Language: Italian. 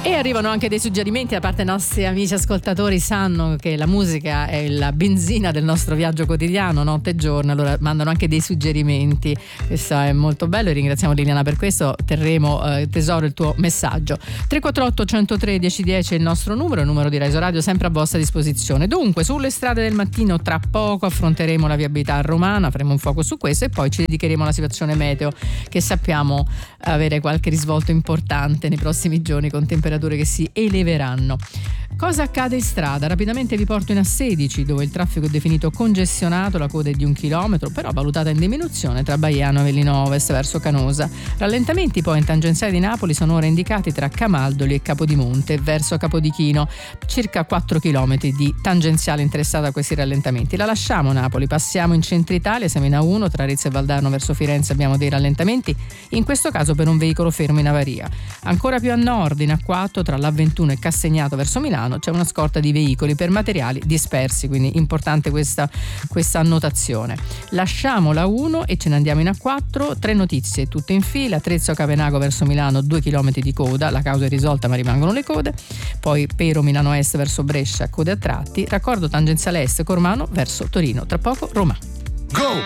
E arrivano anche dei suggerimenti da parte dei nostri amici ascoltatori, sanno che la musica è la benzina del nostro viaggio quotidiano, notte e giorno, allora mandano anche dei suggerimenti. Questo è molto bello e ringraziamo Liliana per questo, terremo tesoro il tuo messaggio. 348 103 1010 è il nostro numero di Rai Radio, sempre a vostra disposizione. Dunque, sulle strade del mattino tra poco affronteremo la viabilità romana, faremo un focus su questo e poi ci dedicheremo alla situazione meteo, che sappiamo avere qualche risvolto importante nei prossimi giorni con temperature che si eleveranno. Cosa accade in strada? Rapidamente vi porto in A16, dove il traffico è definito congestionato, la coda è di 1 chilometro, però valutata in diminuzione tra Baiano e Avellino Ovest verso Canosa. Rallentamenti poi in tangenziale di Napoli sono ora indicati tra Camaldoli e Capodimonte verso Capodichino, circa 4 chilometri di tangenziale interessata a questi rallentamenti. La lasciamo Napoli, passiamo in centro Italia, siamo in A1 tra Arezzo e Valdarno verso Firenze, abbiamo dei rallentamenti, in questo caso per un veicolo fermo in avaria. Ancora più a nord in A4 tra l'A21 e Castagnato verso Milano c'è una scorta di veicoli per materiali dispersi, quindi importante questa annotazione. Lasciamo la 1 e ce ne andiamo in A4, 3 notizie tutte in fila. Trezzo Cavenago verso Milano 2 km di coda, la causa è risolta ma rimangono le code. Poi Pero Milano Est verso Brescia, code a tratti. Raccordo tangenziale est Cormano verso Torino, tra poco Roma. Go!